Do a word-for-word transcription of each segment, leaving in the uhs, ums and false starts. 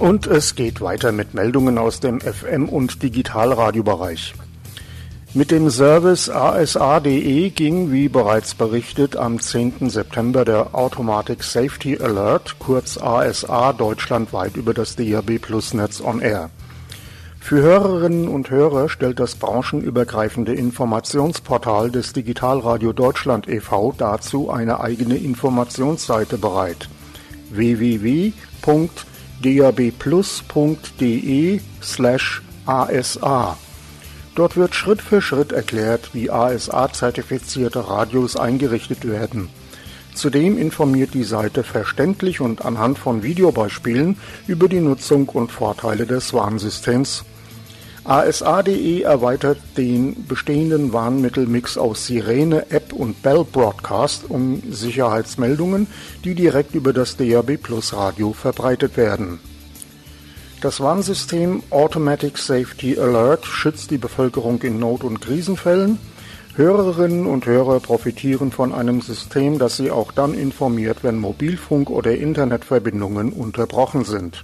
Und es geht weiter mit Meldungen aus dem F M- und Digitalradiobereich. Mit dem Service A S A Punkt de ging, wie bereits berichtet, am zehnten September der Automatic Safety Alert, kurz A S A, deutschlandweit über das D A B Plus Netz on Air. Für Hörerinnen und Hörer stellt das branchenübergreifende Informationsportal des Digitalradio Deutschland e V dazu eine eigene Informationsseite bereit: w w w punkt d a b plus punkt d e slash a s a. Dort wird Schritt für Schritt erklärt, wie A S A-zertifizierte Radios eingerichtet werden. Zudem informiert die Seite verständlich und anhand von Videobeispielen über die Nutzung und Vorteile des Warnsystems. A S A Punkt de erweitert den bestehenden Warnmittelmix aus Sirene, App und Bell Broadcast um Sicherheitsmeldungen, die direkt über das D A B Plus Radio verbreitet werden. Das Warnsystem Automatic Safety Alert schützt die Bevölkerung in Not- und Krisenfällen. Hörerinnen und Hörer profitieren von einem System, das sie auch dann informiert, wenn Mobilfunk- oder Internetverbindungen unterbrochen sind.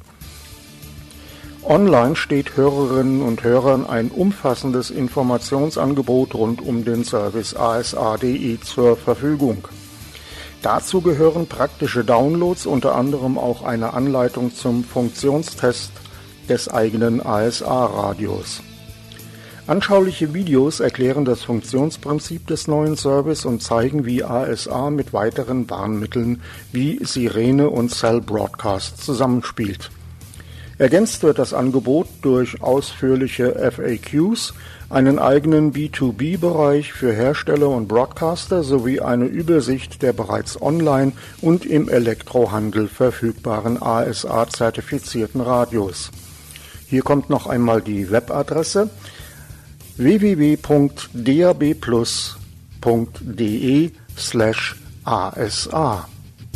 Online steht Hörerinnen und Hörern ein umfassendes Informationsangebot rund um den Service A S A Punkt de zur Verfügung. Dazu gehören praktische Downloads, unter anderem auch eine Anleitung zum Funktionstest des eigenen A S A-Radios. Anschauliche Videos erklären das Funktionsprinzip des neuen Service und zeigen, wie A S A mit weiteren Warnmitteln wie Sirene und Cell Broadcast zusammenspielt. Ergänzt wird das Angebot durch ausführliche F A Qs, einen eigenen B zwei B-Bereich für Hersteller und Broadcaster sowie eine Übersicht der bereits online und im Elektrohandel verfügbaren A S A-zertifizierten Radios. Hier kommt noch einmal die Webadresse w w w punkt d a b plus punkt d e slash a s a.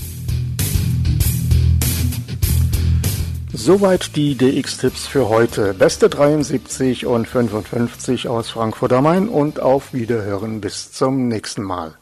Soweit die D X-Tipps für heute. Beste dreiundsiebzig und fünfundfünfzig aus Frankfurt am Main und auf Wiederhören bis zum nächsten Mal.